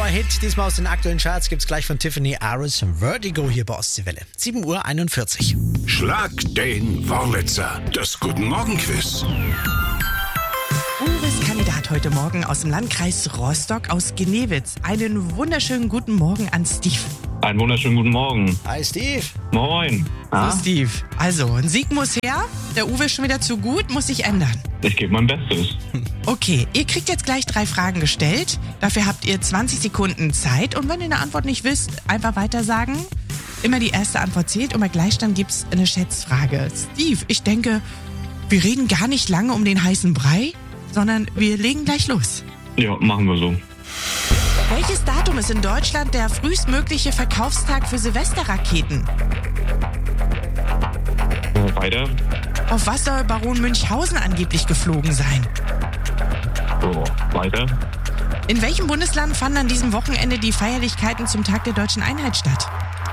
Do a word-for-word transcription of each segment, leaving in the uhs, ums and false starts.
Dauerhit. Diesmal aus den aktuellen Charts gibt's gleich von Tiffany Aris Vertigo hier bei Ostseewelle. sieben Uhr einundvierzig. Schlag den Wurlitzer. Das Guten Morgen Quiz. Uwes Kandidat heute Morgen aus dem Landkreis Rostock aus Gnewitz. Einen wunderschönen guten Morgen an Steve. Einen wunderschönen guten Morgen. Hi Steve. Moin. Ja? So, Steve. Also, ein Sieg muss her. Der Uwe ist schon wieder zu gut, muss sich ändern. Ich gebe mein Bestes. Okay, ihr kriegt jetzt gleich drei Fragen gestellt. Dafür habt ihr zwanzig Sekunden Zeit. Und wenn ihr eine Antwort nicht wisst, einfach weiter sagen. Immer die erste Antwort zählt und bei Gleichstand gibt's eine Schätzfrage. Steve, ich denke, wir reden gar nicht lange um den heißen Brei, sondern wir legen gleich los. Ja, machen wir so. Welches Datum ist in Deutschland der frühestmögliche Verkaufstag für Silvesterraketen? Äh, weiter. Auf was soll Baron Münchhausen angeblich geflogen sein? So, weiter. In welchem Bundesland fanden an diesem Wochenende die Feierlichkeiten zum Tag der Deutschen Einheit statt?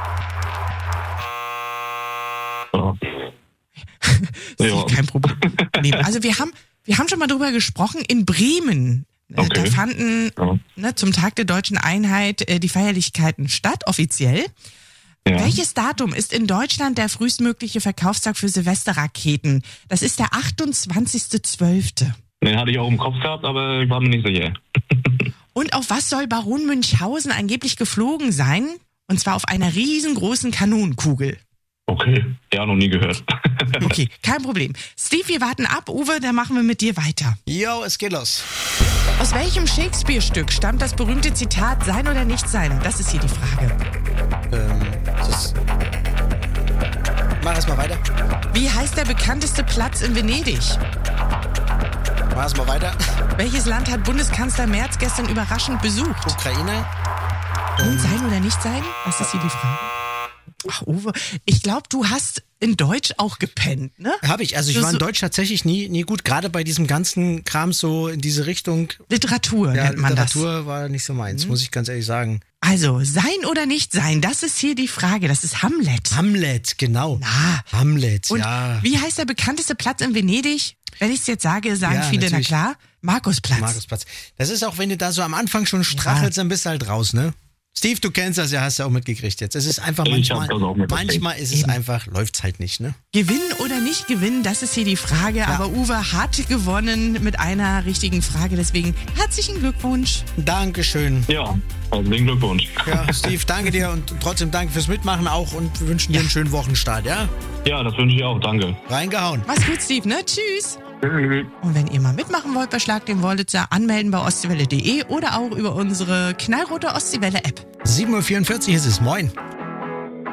So. Ja. Kein Problem. Also wir haben, wir haben schon mal drüber gesprochen, in Bremen. Okay. Da fanden Ja. ne, zum Tag der Deutschen Einheit äh, die Feierlichkeiten statt, offiziell. Ja. Welches Datum ist in Deutschland der frühestmögliche Verkaufstag für Silvesterraketen? Das ist der achtundzwanzigster zwölfter Den hatte ich auch im Kopf gehabt, aber ich war mir nicht sicher. Und auf was soll Baron Münchhausen angeblich geflogen sein? Und zwar auf einer riesengroßen Kanonenkugel. Okay, ja, noch nie gehört. Okay, kein Problem. Steve, wir warten ab. Uwe, dann machen wir mit dir weiter. Jo, es geht los. Aus welchem Shakespeare-Stück stammt das berühmte Zitat Sein oder nicht sein? Das ist hier die Frage. Ähm, das Mach erst mal weiter. Wie heißt der bekannteste Platz in Venedig? Mach erst mal weiter. Welches Land hat Bundeskanzler Merz gestern überraschend besucht? Ukraine. Und sein oder nicht sein? Das ist hier die Frage. Ach, Uwe, ich glaube, du hast in Deutsch auch gepennt, ne? Habe ich. Also ich So- war in so- Deutsch tatsächlich nie, nie gut. Gerade bei diesem ganzen Kram so in diese Richtung. Literatur Ja, nennt man Literatur war nicht so meins, muss ich ganz ehrlich sagen. das. Also, sein oder nicht sein, das ist hier die Frage. Das ist Hamlet. Hamlet, genau. Na. Hamlet, Und ja. wie heißt der bekannteste Platz in Venedig? Wenn ich es jetzt sage, sagen Ja, viele, natürlich. na klar, Markusplatz. Markusplatz. Das ist auch, wenn du da so am Anfang schon strachelst, dann bist du halt raus, ne? Steve, du kennst das ja, hast du auch mitgekriegt jetzt. Es ist einfach Ich manchmal, hab das auch mitgekriegt. manchmal ist es Eben. einfach, läuft's halt nicht, ne? Gewinnen oder nicht gewinnen, das ist hier die Frage. Aber Uwe hat gewonnen mit einer richtigen Frage. Deswegen herzlichen Glückwunsch. Dankeschön. Ja, herzlichen Glückwunsch. Ja, Steve, danke dir und trotzdem danke fürs Mitmachen auch und wir wünschen dir Ja. einen schönen Wochenstart, ja? Ja, das wünsche ich auch, danke. Reingehauen. Mach's gut, Steve, ne? Tschüss. Tschüss. Und wenn ihr mal mitmachen wollt bei Schlag den Wurlitzer, anmelden bei ostseewelle punkt de oder auch über unsere knallrote Ostseewelle-App. sieben Uhr vierundvierzig ist es. Moin.